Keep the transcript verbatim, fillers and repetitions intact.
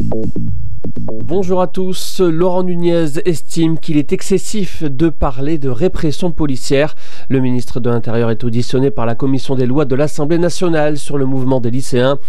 Bonjour à tous. Laurent Nunez estime qu'il est excessif de parler de répression policière. Le ministre de l'Intérieur est auditionné par la commission des lois de l'Assemblée nationale sur le mouvement des lycéens.